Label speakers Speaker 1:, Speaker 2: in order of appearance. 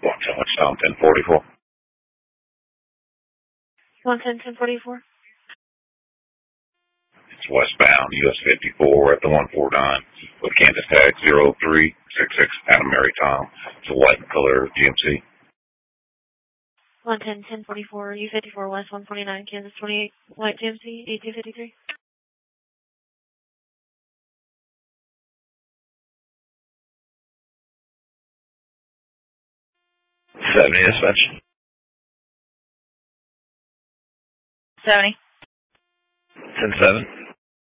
Speaker 1: Watch how much time, 1044.
Speaker 2: 110, 1044.
Speaker 1: It's westbound, US 54 at the 149 with Kansas tag 0366 Adam Mary Tom. It's a white color GMC.
Speaker 2: 110, 1044, U54 West 149, Kansas 28, white GMC, 8253.
Speaker 1: 70 dispatch.
Speaker 2: 70.
Speaker 1: 10-7.